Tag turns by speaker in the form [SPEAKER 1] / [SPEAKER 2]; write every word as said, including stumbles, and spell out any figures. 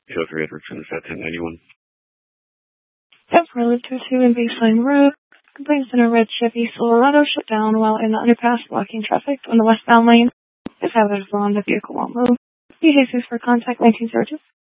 [SPEAKER 1] oh three Edwardson, is that ten ninety-one?
[SPEAKER 2] That's Road two two in Baseline Road. Complaints in a red Chevy Silverado shut down while in the underpass blocking traffic on the westbound lane. This hazard is on the vehicle won't move. D J for contact nineteen zero two.